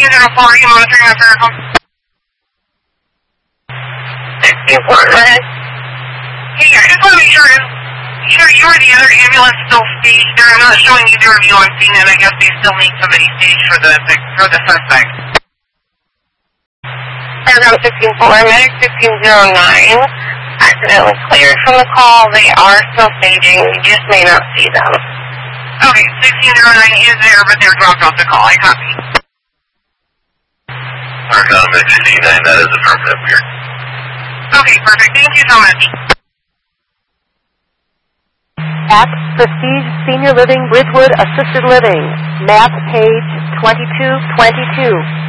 1604, are you monitoring that vehicle? 16-4, go ahead. Hey, I just want to make sure either you or the other ambulance still staged there. I'm not showing either of you on scene, and I guess they still need somebody staged for the suspect. Program 16-4, medic 1609, accidentally cleared from the call. They are still staging. You just may not see them. Okay, 1609 is there, but they're dropped off the call. I copy. Program 1609, that is affirmative. Weird. Okay, perfect. Thank you so much. At Prestige Senior Living Bridgewood Assisted Living, map page 2222.